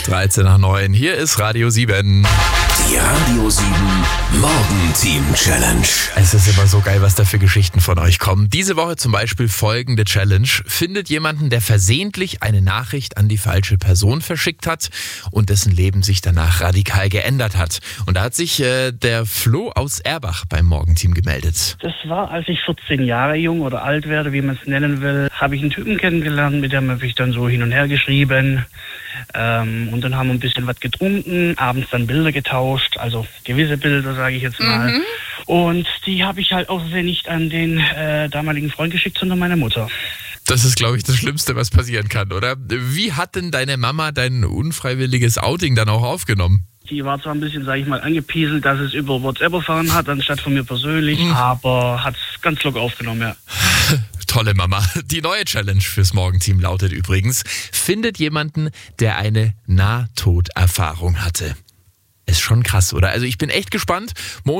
13 nach 9. Hier ist Radio 7. Die Radio 7 Morgenteam-Challenge. Es ist immer so geil, was da für Geschichten von euch kommen. Diese Woche zum Beispiel folgende Challenge. Findet jemanden, der versehentlich eine Nachricht an die falsche Person verschickt hat und dessen Leben sich danach radikal geändert hat. Und da hat sich der Flo aus Erbach beim Morgenteam gemeldet. Das war, als ich 14 Jahre jung oder alt werde, wie man es nennen will, habe ich einen Typen kennengelernt, mit dem habe ich dann so hin und her geschrieben. Und dann haben wir ein bisschen was getrunken, abends dann Bilder getauscht, also gewisse Bilder, sage ich jetzt mal. Und die habe ich halt außersehen nicht an den damaligen Freund geschickt, sondern meiner Mutter. Das ist, glaube ich, das Schlimmste, was passieren kann, oder? Wie hat denn deine Mama dein unfreiwilliges Outing dann auch aufgenommen? Die war zwar ein bisschen, sage ich mal, angepieselt, dass es über WhatsApp erfahren hat, anstatt von mir persönlich, aber hat es ganz locker aufgenommen, ja. Tolle Mama. Die neue Challenge fürs Morgenteam lautet übrigens: Findet jemanden, der eine Nahtoderfahrung hatte. Ist schon krass, oder? Also ich bin echt gespannt.